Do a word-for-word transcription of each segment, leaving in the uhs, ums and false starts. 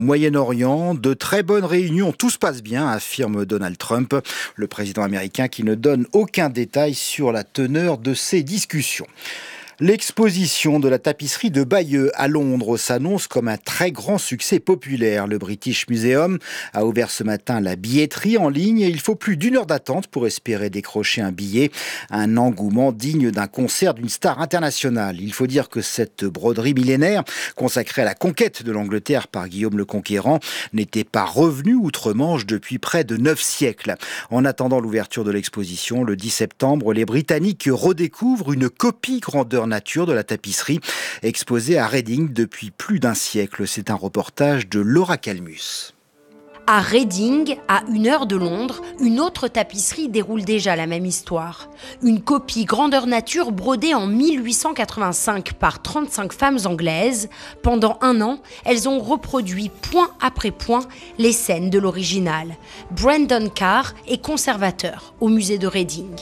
Moyen-Orient, de très bonnes réunions, tout se passe bien, affirme Donald Trump, le président américain qui ne donne aucun détail sur la teneur de ces discussions. L'exposition de la tapisserie de Bayeux à Londres s'annonce comme un très grand succès populaire. Le British Museum a ouvert ce matin la billetterie en ligne et il faut plus d'une heure d'attente pour espérer décrocher un billet. Un engouement digne d'un concert d'une star internationale. Il faut dire que cette broderie millénaire, consacrée à la conquête de l'Angleterre par Guillaume le Conquérant, n'était pas revenue outre-Manche depuis près de neuf siècles. En attendant l'ouverture de l'exposition, le dix septembre, les Britanniques redécouvrent une copie grandeur nature de la tapisserie exposée à Reading depuis plus d'un siècle. C'est un reportage de Laura Calmus. À Reading, à une heure de Londres, une autre tapisserie déroule déjà la même histoire. Une copie grandeur nature brodée en mille huit cent quatre-vingt-cinq par trente-cinq femmes anglaises. Pendant un an, elles ont reproduit point après point les scènes de l'original. Brandon Carr est conservateur au musée de Reading.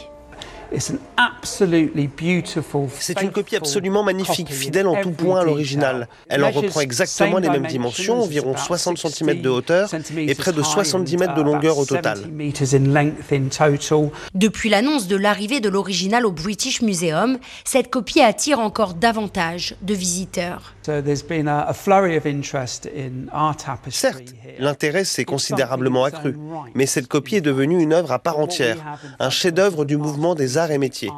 C'est une copie absolument magnifique, fidèle en tout point à l'original. Elle en reprend exactement les mêmes dimensions, environ soixante centimètres de hauteur et près de soixante-dix mètres de longueur au total. Depuis l'annonce de l'arrivée de l'original au British Museum, cette copie attire encore davantage de visiteurs. Certes, l'intérêt s'est considérablement accru, mais cette copie est devenue une œuvre à part entière, un chef-d'œuvre du mouvement des arts et métiers.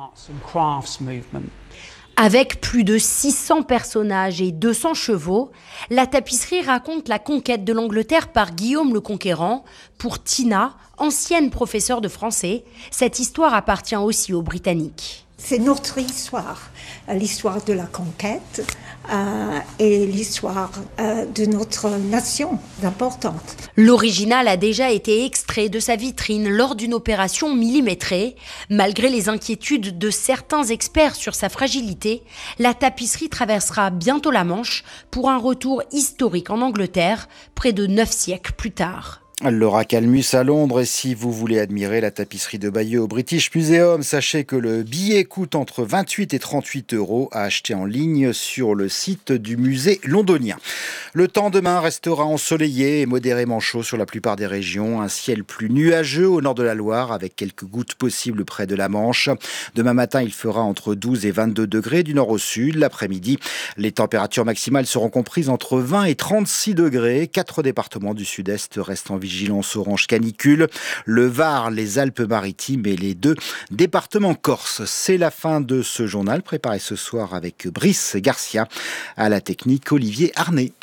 Avec plus de six cents personnages et deux cents chevaux, la tapisserie raconte la conquête de l'Angleterre par Guillaume le Conquérant. Pour Tina, ancienne professeure de français, cette histoire appartient aussi aux Britanniques. C'est notre histoire, l'histoire de la conquête euh, et l'histoire euh, de notre nation importante. L'original a déjà été extrait de sa vitrine lors d'une opération millimétrée. Malgré les inquiétudes de certains experts sur sa fragilité, la tapisserie traversera bientôt la Manche pour un retour historique en Angleterre, près de neuf siècles plus tard. Laura Calmus à Londres, et si vous voulez admirer la tapisserie de Bayeux au British Museum, sachez que le billet coûte entre vingt-huit et trente-huit euros à acheter en ligne sur le site du musée londonien. Le temps demain restera ensoleillé et modérément chaud sur la plupart des régions. Un ciel plus nuageux au nord de la Loire avec quelques gouttes possibles près de la Manche. Demain matin, il fera entre douze et vingt-deux degrés du nord au sud. L'après-midi, les températures maximales seront comprises entre vingt et trente-six degrés. Quatre départements du sud-est restent en vigilance. Vigilance orange canicule, le Var, les Alpes-Maritimes et les deux départements corses. C'est la fin de ce journal préparé ce soir avec Brice Garcia, à la technique Olivier Arnay.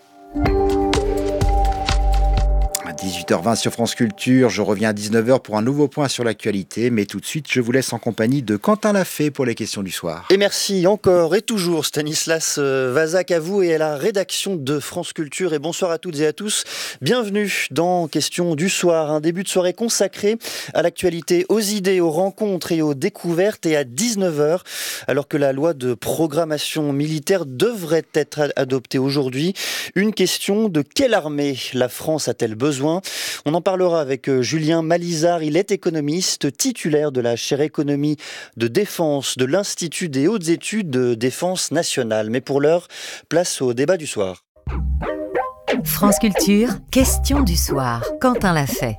dix-huit heures vingt sur France Culture, je reviens à dix-neuf heures pour un nouveau point sur l'actualité, mais tout de suite je vous laisse en compagnie de Quentin Lafay pour les questions du soir. Et merci encore et toujours Stanislas Vazak, à vous et à la rédaction de France Culture, et bonsoir à toutes et à tous. Bienvenue dans Questions du soir, un début de soirée consacré à l'actualité, aux idées, aux rencontres et aux découvertes, et à dix-neuf heures, alors que la loi de programmation militaire devrait être adoptée aujourd'hui, une question: de quelle armée la France a-t-elle besoin? On en parlera avec Julien Malizard. Il est économiste, titulaire de la chaire économie de défense de l'Institut des hautes études de défense nationale. Mais pour l'heure, place au débat du soir. France Culture, question du soir. Quentin Lafay.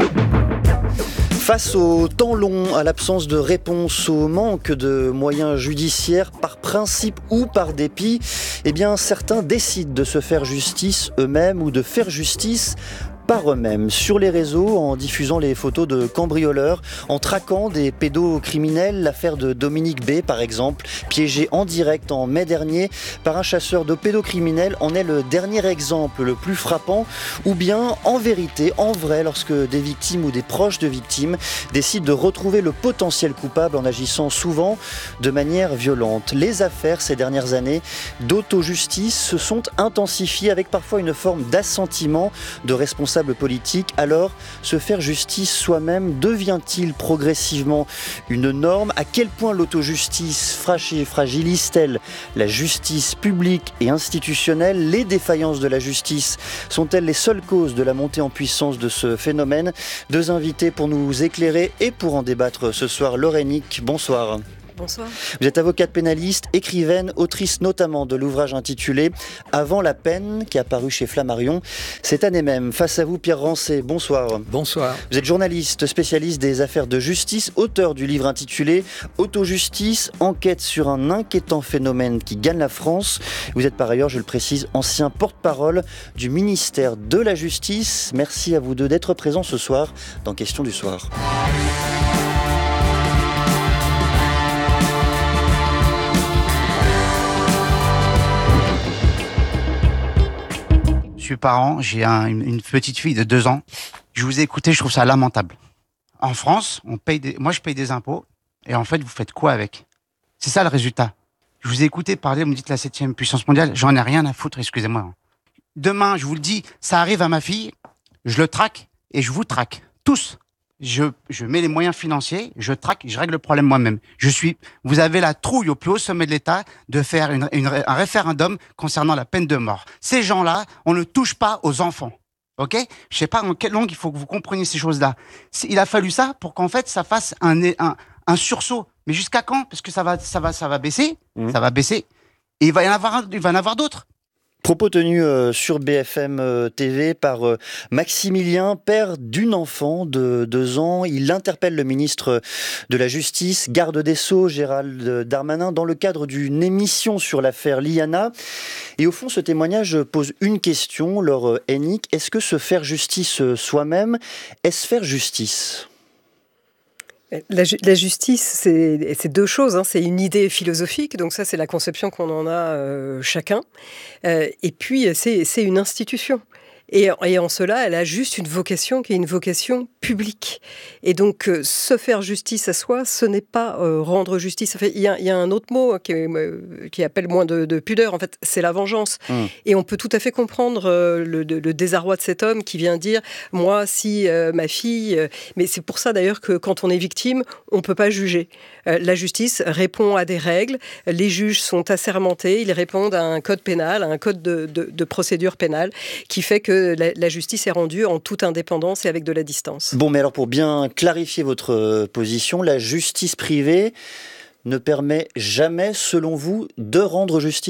Face au temps long, à l'absence de réponse, au manque de moyens judiciaires, par principe ou par dépit, eh bien certains décident de se faire justice eux-mêmes ou de faire justice par eux-mêmes, sur les réseaux, en diffusant les photos de cambrioleurs, en traquant des pédocriminels. L'affaire de Dominique B, par exemple, piégé en direct en mai dernier par un chasseur de pédocriminels, en est le dernier exemple le plus frappant. Ou bien, en vérité, en vrai, lorsque des victimes ou des proches de victimes décident de retrouver le potentiel coupable en agissant souvent de manière violente. Les affaires ces dernières années d'auto-justice se sont intensifiées, avec parfois une forme d'assentiment de responsables politique. Alors, se faire justice soi-même devient-il progressivement une norme? À quel point l'autojustice fragilise-t-elle la justice publique et institutionnelle? Les défaillances de la justice sont-elles les seules causes de la montée en puissance de ce phénomène? Deux invités pour nous éclairer et pour en débattre ce soir. Laure Hennick, bonsoir. Bonsoir. Vous êtes avocate pénaliste, écrivaine, autrice notamment de l'ouvrage intitulé « Avant la peine » qui a paru chez Flammarion cette année même. Face à vous, Pierre Rancé, bonsoir. Bonsoir. Vous êtes journaliste, spécialiste des affaires de justice, auteur du livre intitulé « Autojustice, enquête sur un inquiétant phénomène qui gagne la France ». Vous êtes par ailleurs, je le précise, ancien porte-parole du ministère de la Justice. Merci à vous deux d'être présents ce soir dans Question du soir. Je suis parent, j'ai un, une, une petite fille de deux ans. Je vous ai écouté, je trouve ça lamentable. En France, on paye des, moi je paye des impôts, et en fait, vous faites quoi avec ? C'est ça le résultat. Je vous ai écouté parler, vous me dites la septième puissance mondiale, j'en ai rien à foutre, excusez-moi. Demain, je vous le dis, ça arrive à ma fille, je le traque, et je vous traque, tous. Je, je mets les moyens financiers, je traque, je règle le problème moi-même. Je suis, vous avez la trouille au plus haut sommet de l'État de faire une, une, un référendum concernant la peine de mort. Ces gens-là, on ne touche pas aux enfants. Ok ? Je sais pas en quelle langue il faut que vous compreniez ces choses-là. Il a fallu ça pour qu'en fait ça fasse un, un, un sursaut. Mais jusqu'à quand ? Parce que ça va, ça va, ça va baisser, mmh. ça va baisser. Et il va y en avoir, il va y en avoir d'autres. Propos tenus euh, sur B F M euh, T V par euh, Maximilien, père d'une enfant de deux ans. Il interpelle le ministre de la Justice, garde des Sceaux, Gérald Darmanin, dans le cadre d'une émission sur l'affaire Liana. Et au fond, ce témoignage pose une question, Laure Hennick. Est-ce que se faire justice soi-même, est-ce faire justice ? La, la justice, c'est, c'est deux choses. Hein. C'est une idée philosophique, donc ça, c'est la conception qu'on en a euh, chacun. Euh, et puis, c'est, c'est une institution. Et, et en cela, elle a juste une vocation qui est une vocation publique. Et donc, euh, se faire justice à soi, ce n'est pas euh, rendre justice. Il y, y a un autre mot qui, euh, qui appelle moins de, de pudeur, en fait, c'est la vengeance. Mmh. Et on peut tout à fait comprendre euh, le, le désarroi de cet homme qui vient dire « moi, si euh, ma fille… Euh, » Mais c'est pour ça d'ailleurs que quand on est victime, on ne peut pas juger. Euh, la justice répond à des règles, les juges sont assermentés, ils répondent à un code pénal, à un code de, de, de procédure pénale qui fait que La, la justice est rendue en toute indépendance et avec de la distance. Bon, mais alors pour bien clarifier votre position, la justice privée ne permet jamais, selon vous, de rendre justice ?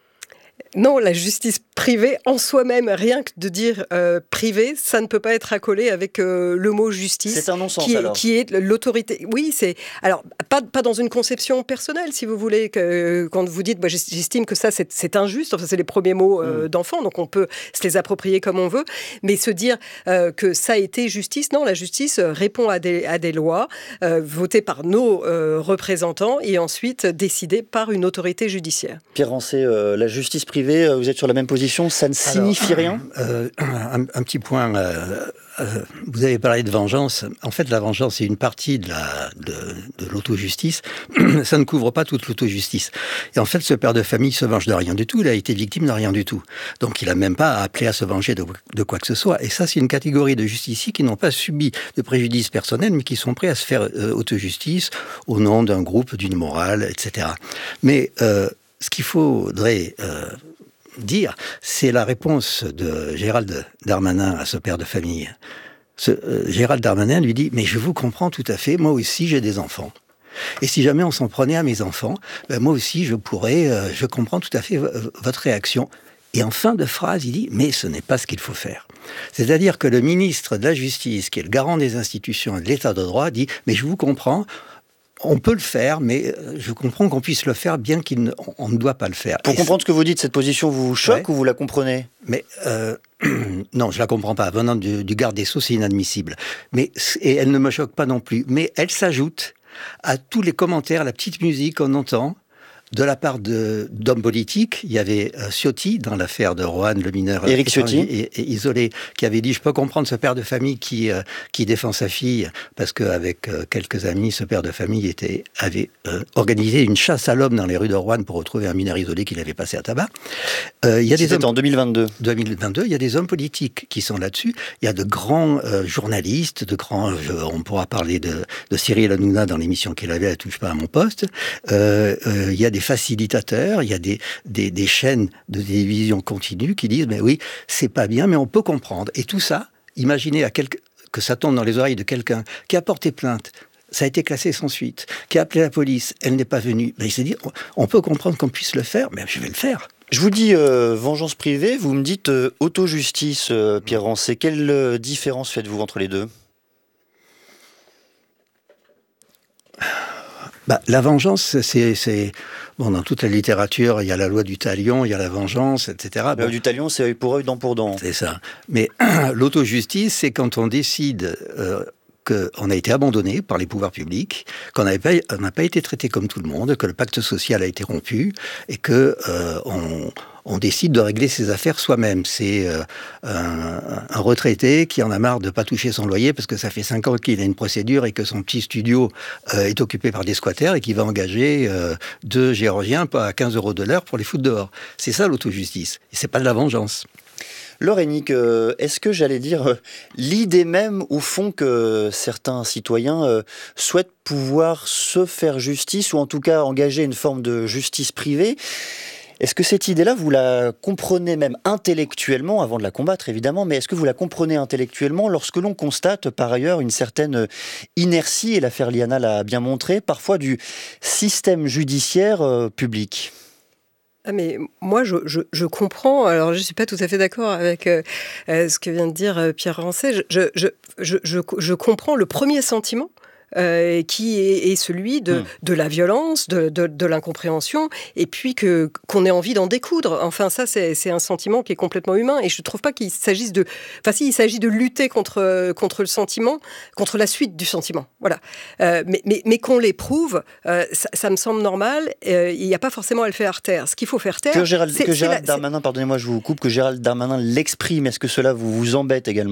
Non, la justice privée en soi-même, rien que de dire euh, privé, ça ne peut pas être accolé avec euh, le mot justice. C'est un non-sens qui est, alors. Qui est l'autorité. Oui, c'est alors pas pas dans une conception personnelle, si vous voulez. Que quand vous dites, bah, j'estime que ça c'est, c'est injuste. Enfin, c'est les premiers mots euh, mmh. d'enfant, donc on peut se les approprier comme on veut. Mais se dire euh, que ça a été justice, non, la justice répond à des à des lois euh, votées par nos euh, représentants et ensuite décidées par une autorité judiciaire. Pierre Rancé, euh, la justice privée, vous êtes sur la même position, ça ne signifie Alors, rien euh, un, un petit point, euh, euh, vous avez parlé de vengeance. En fait, la vengeance, c'est une partie de, la, de, de l'autojustice. Ça ne couvre pas toute l'autojustice. Et en fait, ce père de famille se venge de rien du tout. Il a été victime de rien du tout. Donc, il n'a même pas appelé à se venger de, de quoi que ce soit. Et ça, c'est une catégorie de justiciers qui n'ont pas subi de préjudice personnel, mais qui sont prêts à se faire euh, autojustice au nom d'un groupe, d'une morale, et cetera. Mais euh, ce qu'il faudrait euh, dire, c'est la réponse de Gérald Darmanin à ce père de famille. Ce, euh, Gérald Darmanin lui dit « Mais je vous comprends tout à fait, moi aussi j'ai des enfants. Et si jamais on s'en prenait à mes enfants, ben moi aussi je pourrais, euh, je comprends tout à fait v- votre réaction. » Et en fin de phrase, il dit « Mais ce n'est pas ce qu'il faut faire. » C'est-à-dire que le ministre de la Justice, qui est le garant des institutions et de l'état de droit, dit « Mais je vous comprends, on peut le faire, mais je comprends qu'on puisse le faire, bien qu'on ne doit pas le faire. » Pour et comprendre ce que vous dites, cette position vous choque ouais. ou vous la comprenez ? Mais euh, non, je la comprends pas. Venant du, du garde des Sceaux, c'est inadmissible. Mais, et elle ne me choque pas non plus. Mais elle s'ajoute à tous les commentaires, la petite musique qu'on entend de la part de, d'hommes politiques. Il y avait euh, Ciotti, dans l'affaire de Roanne, le mineur Éric Ciotti, et, et isolé, qui avait dit « Je peux comprendre ce père de famille qui, euh, qui défend sa fille, parce qu'avec euh, quelques amis, ce père de famille était, avait euh, organisé une chasse à l'homme dans les rues de Roanne pour retrouver un mineur isolé qu'il avait passé à tabac. Euh, » il y a des hommes, en deux mille vingt-deux. deux mille vingt-deux, il y a des hommes politiques qui sont là-dessus. Il y a de grands euh, journalistes, de grands, je, on pourra parler de, de Cyril Hanouna dans l'émission qu'il avait, « Elle touche pas à mon poste euh, ». Euh, il y a des facilitateurs, il y a des, des, des chaînes de télévision continue qui disent « Mais oui, c'est pas bien, mais on peut comprendre. » Et tout ça, imaginez à quel, que ça tombe dans les oreilles de quelqu'un qui a porté plainte ça a été classé sans suite, qui a appelé la police, elle n'est pas venue. Ben, il s'est dit, on peut comprendre qu'on puisse le faire, mais je vais le faire. Je vous dis euh, vengeance privée, vous me dites euh, auto-justice, euh, Pierre Rancé. Quelle euh, différence faites-vous entre les deux ? Bah, la vengeance, c'est, c'est... Bon, dans toute la littérature, il y a la loi du talion, il y a la vengeance, et cetera. La loi du talion, c'est œil pour œil, dent pour dent. C'est ça. Mais l'auto-justice, c'est quand on décide... Euh, qu'on a été abandonné par les pouvoirs publics, qu'on n'a pas, on pas été traité comme tout le monde, que le pacte social a été rompu et que euh, on, on décide de régler ses affaires soi-même. C'est euh, un, un retraité qui en a marre de ne pas toucher son loyer parce que ça fait cinq ans qu'il a une procédure et que son petit studio euh, est occupé par des squatters et qui va engager euh, deux Géorgiens à quinze euros de l'heure pour les foutre dehors. C'est ça l'auto-justice. Et c'est pas de la vengeance. Laure Hennick, euh, est-ce que j'allais dire euh, l'idée même au fond que certains citoyens euh, souhaitent pouvoir se faire justice ou en tout cas engager une forme de justice privée, est-ce que cette idée-là, vous la comprenez même intellectuellement, avant de la combattre évidemment, mais est-ce que vous la comprenez intellectuellement lorsque l'on constate par ailleurs une certaine inertie, et l'affaire Liana l'a bien montré, parfois du système judiciaire euh, public ? Ah mais moi, je, je, je comprends, alors je ne suis pas tout à fait d'accord avec euh, ce que vient de dire euh, Pierre Rancé, je, je, je, je, je, je comprends le premier sentiment, Euh, qui est, est celui de, mmh. de la violence, de, de, de l'incompréhension, et puis que, qu'on ait envie d'en découdre. Enfin, ça, c'est, c'est un sentiment qui est complètement humain, et je ne trouve pas qu'il s'agisse de... Enfin, si, il s'agit de lutter contre, contre le sentiment, contre la suite du sentiment, voilà. Euh, mais, mais, mais qu'on l'éprouve, euh, ça, ça me semble normal, euh, il n'y a pas forcément à le faire taire. Ce qu'il faut faire taire... Que Gérald, c'est, que c'est Gérald la, Darmanin, pardonnez-moi, je vous coupe, que Gérald Darmanin l'exprime, est-ce que cela vous, vous embête également ?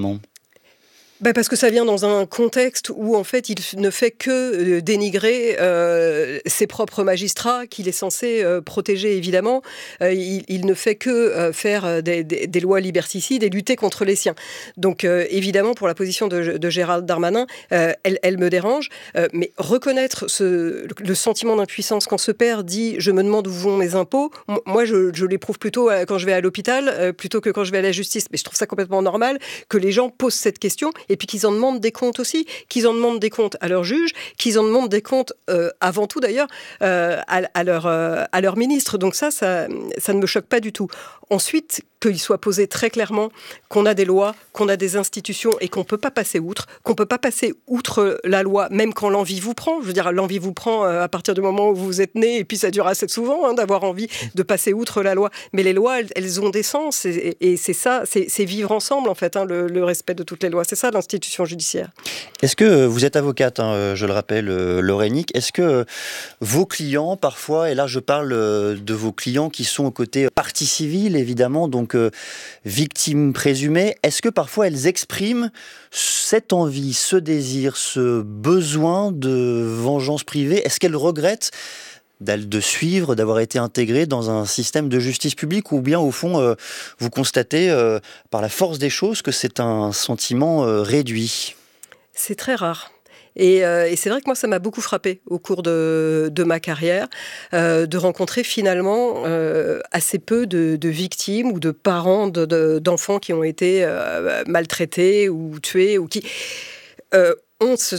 Ben parce que ça vient dans un contexte où, en fait, il ne fait que dénigrer euh, ses propres magistrats, qu'il est censé euh, protéger, évidemment. Euh, il, il ne fait que euh, faire des, des, des lois liberticides et lutter contre les siens. Donc, euh, évidemment, pour la position de, de Gérald Darmanin, euh, elle, elle me dérange. Euh, mais reconnaître ce, le sentiment d'impuissance quand ce père dit « je me demande où vont mes impôts », moi, je, je l'éprouve plutôt quand je vais à l'hôpital, euh, plutôt que quand je vais à la justice. Mais je trouve ça complètement normal que les gens posent cette question, et puis qu'ils en demandent des comptes aussi, qu'ils en demandent des comptes à leurs juges, qu'ils en demandent des comptes, euh, avant tout d'ailleurs, euh, à, à, leur, euh, à leur ministre. Donc ça, ça, ça ne me choque pas du tout. Ensuite, qu'il soit posé très clairement qu'on a des lois, qu'on a des institutions et qu'on ne peut pas passer outre, qu'on ne peut pas passer outre la loi, même quand l'envie vous prend. Je veux dire, l'envie vous prend à partir du moment où vous êtes né, et puis ça dure assez souvent hein, d'avoir envie de passer outre la loi. Mais les lois, elles, elles ont des sens, et, et c'est ça, c'est, c'est vivre ensemble en fait, hein, le, le respect de toutes les lois. C'est ça l'institution judiciaire. Est-ce que vous êtes avocate, hein, je le rappelle, Laure Hennick, est-ce que vos clients parfois, et là je parle de vos clients qui sont au côté partie civile évidemment, donc euh, victimes présumées, est-ce que parfois elles expriment cette envie, ce désir, ce besoin de vengeance privée? Est-ce qu'elles regrettent de suivre, d'avoir été intégrées dans un système de justice publique, ou bien au fond euh, vous constatez euh, par la force des choses que c'est un sentiment euh, réduit? C'est très rare. Et, euh, et c'est vrai que moi, ça m'a beaucoup frappé au cours de, de ma carrière, euh, de rencontrer finalement euh, assez peu de, de victimes ou de parents de, de, d'enfants qui ont été euh, maltraités ou tués, ou qui euh, ont ce,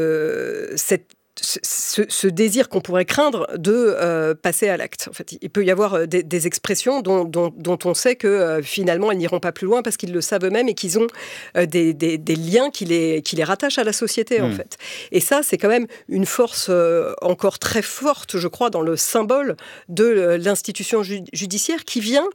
ce, cette Ce, ce désir qu'on pourrait craindre de euh, passer à l'acte. En fait, il peut y avoir des, des expressions dont, dont, dont on sait que euh, finalement elles n'iront pas plus loin parce qu'ils le savent eux-mêmes et qu'ils ont euh, des, des, des liens qui les, qui les rattachent à la société mmh. en fait. Et ça, c'est quand même une force euh, encore très forte, je crois, dans le symbole de l'institution ju- judiciaire qui vient...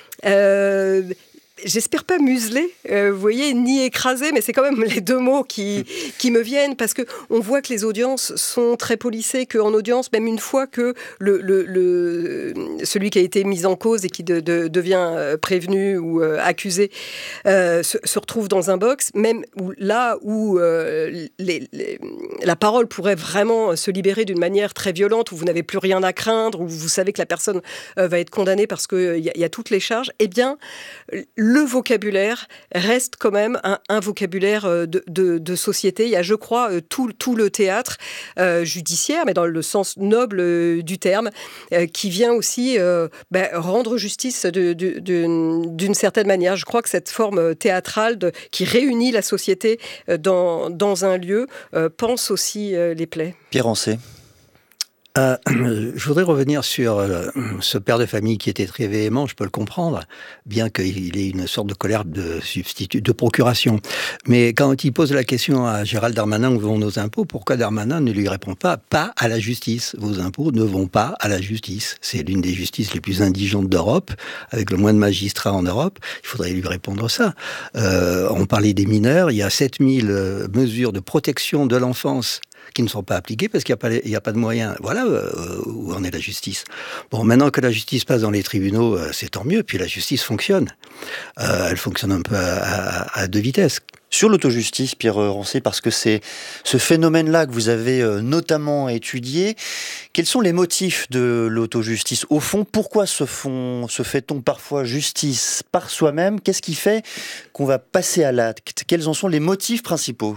Euh, J'espère pas museler, euh, vous voyez, ni écraser, mais c'est quand même les deux mots qui, qui me viennent, parce qu'on voit que les audiences sont très policées, qu'en audience, même une fois que le, le, le, celui qui a été mis en cause et qui de, de, devient prévenu ou euh, accusé euh, se, se retrouve dans un box, même où, là où euh, les, les, la parole pourrait vraiment se libérer d'une manière très violente, où vous n'avez plus rien à craindre, où vous savez que la personne euh, va être condamnée parce qu'il y, y a toutes les charges, eh bien, le vocabulaire reste quand même un, un vocabulaire de, de, de société. Il y a, je crois, tout, tout le théâtre euh, judiciaire, mais dans le sens noble euh, du terme, euh, qui vient aussi euh, ben, rendre justice de, de, de, d'une certaine manière. Je crois que cette forme théâtrale de, qui réunit la société dans, dans un lieu euh, pense aussi euh, les plaies. Pierre Rancé. Euh, je voudrais revenir sur euh, ce père de famille qui était très véhément, je peux le comprendre, bien qu'il ait une sorte de colère de substitut, de procuration. Mais quand il pose la question à Gérald Darmanin, où vont nos impôts, pourquoi Darmanin ne lui répond pas, pas à la justice? Vos impôts ne vont pas à la justice. C'est l'une des justices les plus indigentes d'Europe, avec le moins de magistrats en Europe. Il faudrait lui répondre ça. Euh, on parlait des mineurs, il y a sept mille euh, mesures de protection de l'enfance qui ne sont pas appliquées parce qu'il n'y a pas, il n'y a pas de moyens. Voilà euh, où en est la justice. Bon, maintenant que la justice passe dans les tribunaux, euh, c'est tant mieux. Puis la justice fonctionne. Euh, elle fonctionne un peu à, à, à deux vitesses. Sur l'autojustice, Pierre Rancé, parce que c'est ce phénomène-là que vous avez euh, notamment étudié, quels sont les motifs de l'autojustice? Au fond, pourquoi se, font, se fait-on parfois justice par soi-même? Qu'est-ce qui fait qu'on va passer à l'acte? Quels en sont les motifs principaux?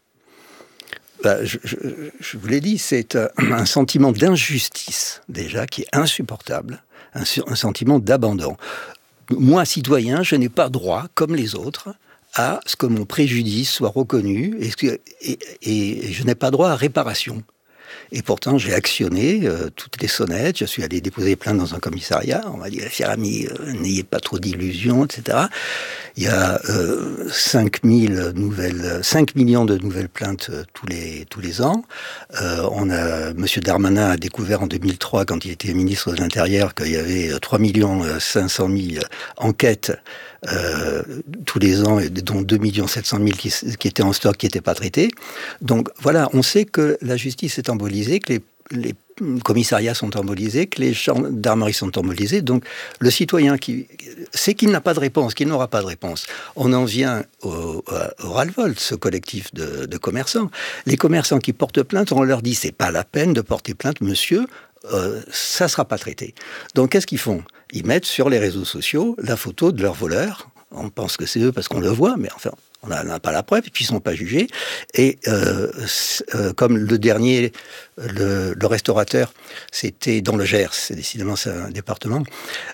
Bah, je, je, je vous l'ai dit, c'est un sentiment d'injustice, déjà, qui est insupportable, un, un sentiment d'abandon. Moi, citoyen, je n'ai pas droit, comme les autres, à ce que mon préjudice soit reconnu, et, et, et je n'ai pas droit à réparation. Et pourtant, j'ai actionné euh, toutes les sonnettes, je suis allé déposer plainte dans un commissariat, on m'a dit, cher ami, euh, n'ayez pas trop d'illusions, et cetera. Il y a euh, cinq mille nouvelles, cinq millions de nouvelles plaintes euh, tous les tous les ans. Euh, on a, Monsieur Darmanin a découvert en deux mille trois, quand il était ministre de l'Intérieur, qu'il y avait trois millions cinq cent mille enquêtes euh, tous les ans, dont deux millions sept cent mille qui, qui étaient en stock, qui n'étaient pas traitées. Donc voilà, on sait que la justice est embolisée, que les les commissariats sont embolisés, que les gendarmeries sont embolisées. Donc, le citoyen qui sait qu'il n'a pas de réponse, qu'il n'aura pas de réponse. On en vient au, au ras-le-bol, ce collectif de, de commerçants. Les commerçants qui portent plainte, on leur dit, c'est pas la peine de porter plainte, monsieur, euh, ça sera pas traité. Donc, qu'est-ce qu'ils font? Ils mettent sur les réseaux sociaux la photo de leurs voleurs. On pense que c'est eux parce qu'on le voit, mais enfin, on n'a pas la preuve, et puis ils ne sont pas jugés. Et euh, euh, comme le dernier, le, le restaurateur, c'était dans le Gers, c'est décidément c'est un département,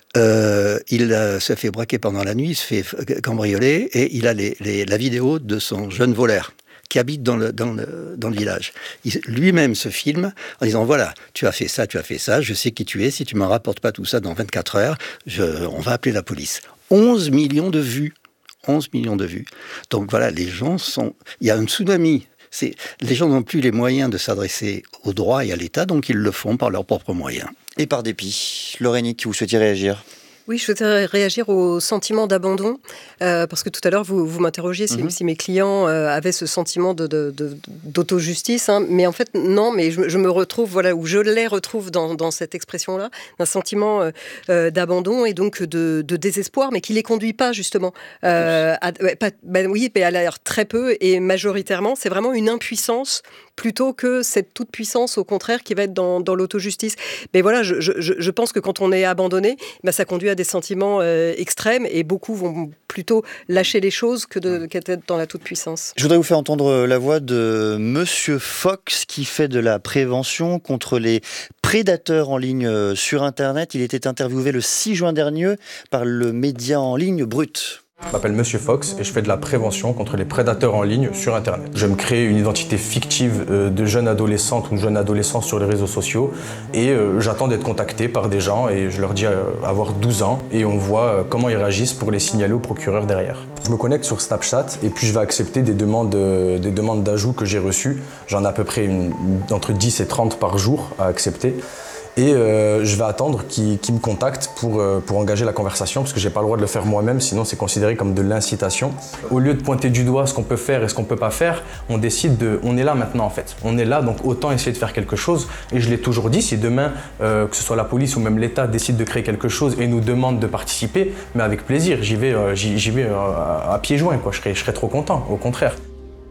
euh, il euh, se fait braquer pendant la nuit, il se fait cambrioler, et il a les, les, la vidéo de son jeune voleur qui habite dans le, dans le, dans le village. Il, lui-même se filme en disant, voilà, tu as fait ça, tu as fait ça, je sais qui tu es, si tu ne me rapportes pas tout ça dans vingt-quatre heures, je, on va appeler la police. onze millions de vues. onze millions de vues. Donc voilà, les gens sont... Il y a un tsunami. C'est... Les gens n'ont plus les moyens de s'adresser au droit et à l'État, donc ils le font par leurs propres moyens. Et par dépit. Laurénique, vous souhaitiez réagir ? Oui, je souhaiterais réagir au sentiment d'abandon, euh, parce que tout à l'heure, vous, vous m'interrogiez si, mm-hmm. si mes clients euh, avaient ce sentiment de, de, de, d'auto-justice, hein, mais en fait, non, mais je, je me retrouve, voilà, où je les retrouve dans, dans cette expression-là, d'un sentiment euh, d'abandon et donc de, de désespoir, mais qui ne les conduit pas, justement. Euh, à, pas, ben oui, mais à l'air très peu, et majoritairement, c'est vraiment une impuissance plutôt que cette toute-puissance, au contraire, qui va être dans, dans l'auto-justice. Mais voilà, je, je, je pense que quand on est abandonné, ben ça conduit à des sentiments euh, extrêmes, et beaucoup vont plutôt lâcher les choses que de, qu'être dans la toute-puissance. Je voudrais vous faire entendre la voix de Monsieur Fox, qui fait de la prévention contre les prédateurs en ligne sur Internet. Il était interviewé le six juin dernier par le média en ligne Brut. Je m'appelle Monsieur Fox et je fais de la prévention contre les prédateurs en ligne sur Internet. Je me crée une identité fictive de jeune adolescente ou jeune adolescent sur les réseaux sociaux et euh, j'attends d'être contacté par des gens et je leur dis euh, avoir douze ans et on voit euh, comment ils réagissent pour les signaler au procureur derrière. Je me connecte sur Snapchat et puis je vais accepter des demandes, euh, des demandes d'ajout que j'ai reçues. J'en ai à peu près une, entre dix et trente par jour à accepter. Et euh, je vais attendre qu'ils qu'ils me contactent pour, euh, pour engager la conversation parce que j'ai pas le droit de le faire moi-même, sinon c'est considéré comme de l'incitation. Au lieu de pointer du doigt ce qu'on peut faire et ce qu'on peut pas faire, on décide de... On est là maintenant en fait. On est là, donc autant essayer de faire quelque chose. Et je l'ai toujours dit, si demain, euh, que ce soit la police ou même l'État décide de créer quelque chose et nous demande de participer, mais avec plaisir, j'y vais, euh, j'y, j'y vais euh, à pieds joints, quoi. Je serais, je serais trop content, au contraire.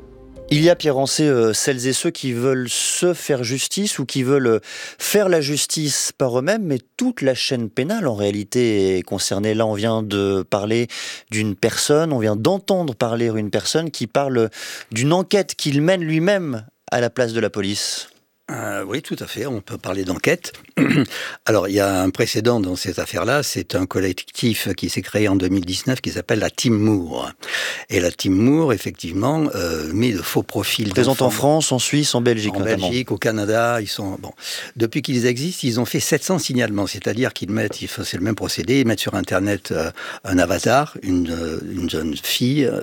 Il y a, Pierre Rancé, euh, celles et ceux qui veulent se faire justice ou qui veulent faire la justice par eux-mêmes, mais toute la chaîne pénale en réalité est concernée. Là, on vient de parler d'une personne, on vient d'entendre parler une personne qui parle d'une enquête qu'il mène lui-même à la place de la police. Euh, oui, tout à fait. On peut parler d'enquête. Alors, il y a un précédent dans cette affaire-là. C'est un collectif qui s'est créé en deux mille dix-neuf qui s'appelle la Team Moore. Et la Team Moore, effectivement, euh, met de faux profils. Présente en France, en Suisse, en Belgique en notamment. En Belgique, au Canada. Ils sont bon. Depuis qu'ils existent, ils ont fait sept cents signalements. C'est-à-dire qu'ils mettent, c'est le même procédé, ils mettent sur Internet euh, un avatar, une, euh, une jeune fille, euh,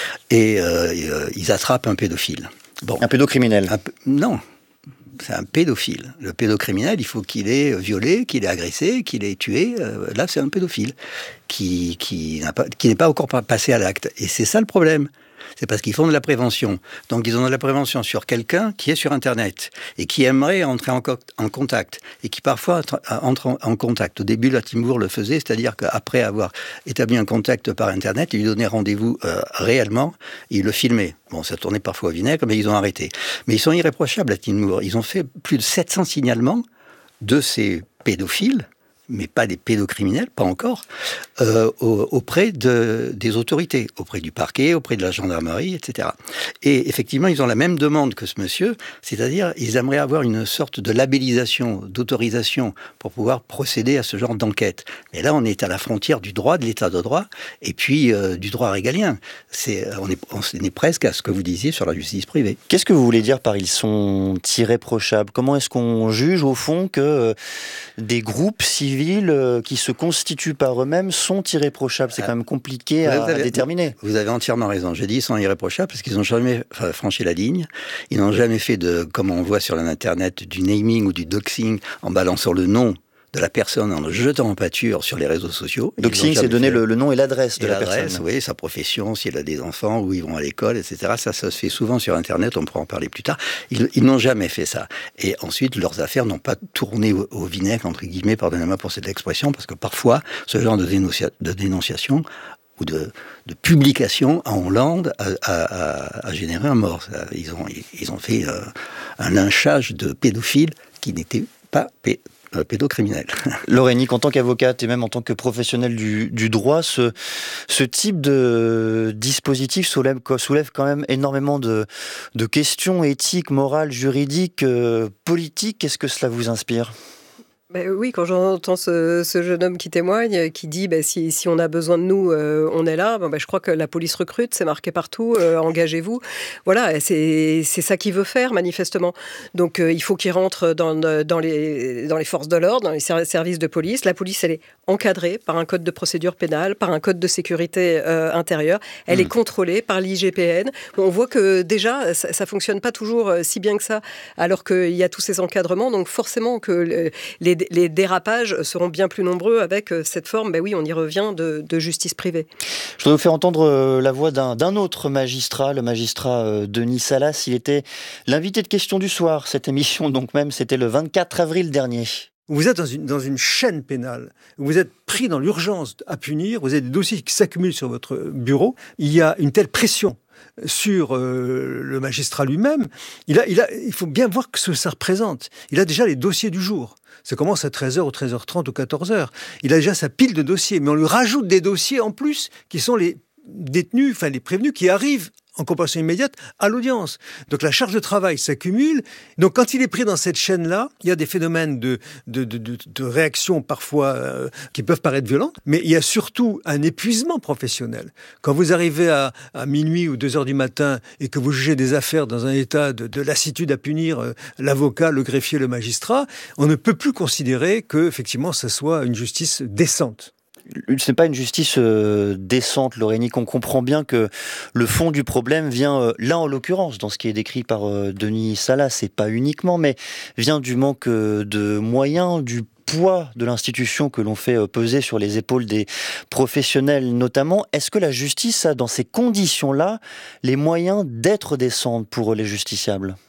et euh, ils attrapent un pédophile. Bon. Un pédocriminel. Un, non. C'est un pédophile. Le pédocriminel, il faut qu'il ait violé, qu'il ait agressé, qu'il ait tué. Euh, là, c'est un pédophile qui, qui, n'a pas, qui n'est pas encore passé à l'acte. Et c'est ça le problème. C'est parce qu'ils font de la prévention. Donc, ils ont de la prévention sur quelqu'un qui est sur Internet et qui aimerait entrer en, co- en contact et qui parfois entre en, en contact. Au début, la Team Moore le faisait, c'est-à-dire qu'après avoir établi un contact par Internet, ils lui donnaient rendez-vous euh, réellement et ils le filmaient. Bon, ça tournait parfois au vinaigre, mais ils ont arrêté. Mais ils sont irréprochables, la Team Moore. Ils ont fait plus de sept cents signalements de ces pédophiles, mais pas des pédocriminels, pas encore, euh, auprès de, des autorités, auprès du parquet, auprès de la gendarmerie, et cetera. Et effectivement, ils ont la même demande que ce monsieur, c'est-à-dire ils aimeraient avoir une sorte de labellisation, d'autorisation pour pouvoir procéder à ce genre d'enquête. Mais là, on est à la frontière du droit, de l'état de droit, et puis euh, du droit régalien. C'est, on, est, on est presque à ce que vous disiez sur la justice privée. Qu'est-ce que vous voulez dire par ils sont irréprochables ? Comment est-ce qu'on juge, au fond, que euh, des groupes civils qui se constituent par eux-mêmes sont irréprochables. C'est quand même compliqué à, avez, à déterminer. Vous avez entièrement raison. J'ai dit ils sont irréprochables parce qu'ils n'ont jamais franchi la ligne. Ils n'ont jamais fait de, comme on voit sur l'internet, du naming ou du doxing en balançant le nom de la personne en le jetant en pâture sur les réseaux sociaux. Doxing, c'est donner le, le nom et l'adresse de et la l'adresse, personne. Oui, sa profession, s'il a des enfants, où ils vont à l'école, et cetera. Ça, ça se fait souvent sur Internet, on pourra en parler plus tard. Ils, ils n'ont jamais fait ça. Et ensuite, leurs affaires n'ont pas tourné au, au vinaigre, entre guillemets, pardonnez-moi pour cette expression, parce que parfois, ce genre de, dénoncia, de dénonciation ou de, de publication en Hollande a, a, a, a généré un mort. Ils ont, ils ont fait euh, un lynchage de pédophiles qui n'étaient pas pédophiles. pédocriminel. Laurénique, en tant qu'avocate et même en tant que professionnelle du, du droit, ce, ce type de dispositif soulève, soulève quand même énormément de, de questions éthiques, morales, juridiques, euh, politiques. Qu'est-ce que cela vous inspire ? Ben oui, quand j'entends ce, ce jeune homme qui témoigne, qui dit ben, si, si on a besoin de nous, euh, on est là. Ben, ben, je crois que la police recrute, c'est marqué partout, euh, engagez-vous. Voilà, c'est, c'est ça qu'il veut faire manifestement. Donc euh, il faut qu'il rentre dans, dans, les, dans les forces de l'ordre, dans les services de police. La police, elle est encadrée par un code de procédure pénale, par un code de sécurité euh, intérieure. Elle mmh. est contrôlée par l'I G P N. Bon, on voit que déjà, ça ne fonctionne pas toujours si bien que ça, alors qu'il y a tous ces encadrements. Donc forcément que le, les les dérapages seront bien plus nombreux avec cette forme, ben oui, on y revient, de, de justice privée. Je voudrais vous faire entendre la voix d'un, d'un autre magistrat, le magistrat Denis Salas. Il était l'invité de Questions du soir. Cette émission, donc même, c'était le vingt-quatre avril dernier. Vous êtes dans une, dans une chaîne pénale, vous êtes pris dans l'urgence à punir, vous avez des dossiers qui s'accumulent sur votre bureau, il y a une telle pression sur euh, le magistrat lui-même, il, a, il, a, il faut bien voir ce que ça représente. Il a déjà les dossiers du jour. Ça commence à treize heures ou treize heures trente ou quatorze heures. Il a déjà sa pile de dossiers, mais on lui rajoute des dossiers en plus qui sont les détenus, enfin les prévenus qui arrivent en comparaison immédiate à l'audience. Donc la charge de travail s'accumule. Donc quand il est pris dans cette chaîne-là, il y a des phénomènes de, de, de, de, de réactions parfois euh, qui peuvent paraître violentes, mais il y a surtout un épuisement professionnel. Quand vous arrivez à, à minuit ou deux heures du matin et que vous jugez des affaires dans un état de, de lassitude à punir euh, l'avocat, le greffier, le magistrat, on ne peut plus considérer que effectivement ça soit une justice décente. Ce n'est pas une justice euh, décente, Laurénique. On comprend bien que le fond du problème vient, euh, là en l'occurrence, dans ce qui est décrit par euh, Denis Salas, c'est pas uniquement, mais vient du manque euh, de moyens, du poids de l'institution que l'on fait peser sur les épaules des professionnels notamment. Est-ce que la justice a, dans ces conditions-là, les moyens d'être décente pour les justiciables ?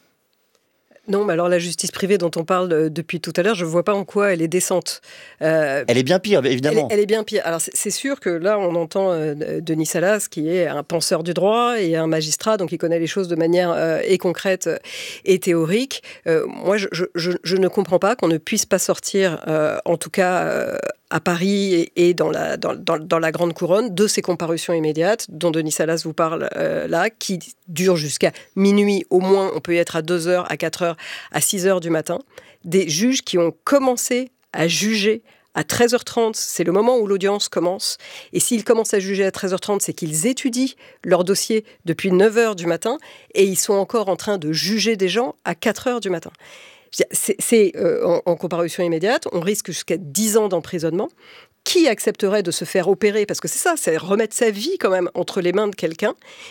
Non, mais alors la justice privée dont on parle depuis tout à l'heure, je ne vois pas en quoi elle est décente. Euh, elle est bien pire, évidemment. Elle est, elle est bien pire. Alors c'est, c'est sûr que là, on entend euh, Denis Salas, qui est un penseur du droit et un magistrat, donc il connaît les choses de manière euh, et concrète euh, et théorique. Euh, moi, je, je, je, je ne comprends pas qu'on ne puisse pas sortir, euh, en tout cas euh, à Paris et, et dans, la, dans, dans, dans la Grande Couronne, de ces comparutions immédiates dont Denis Salas vous parle euh, là, qui durent jusqu'à minuit au moins. On peut y être à deux heures, à quatre heures, à six heures du matin. Des juges qui ont commencé à juger à treize heures trente, c'est le moment où l'audience commence. Et s'ils commencent à juger à treize heures trente, c'est qu'ils étudient leur dossier depuis neuf heures du matin et ils sont encore en train de juger des gens à quatre heures du matin. C'est, c'est euh, en, en comparution immédiate, on risque jusqu'à dix ans d'emprisonnement. Qui accepterait de se faire opérer ? Parce que c'est ça, c'est remettre sa vie quand même entre les mains de quelqu'un